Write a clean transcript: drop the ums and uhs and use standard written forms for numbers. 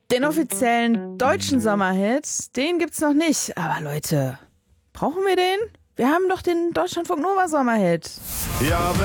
Den offiziellen deutschen Sommerhit, den gibt's noch nicht. Aber Leute, brauchen wir den? Wir haben doch den Deutschlandfunk Nova Sommerhit. Ja,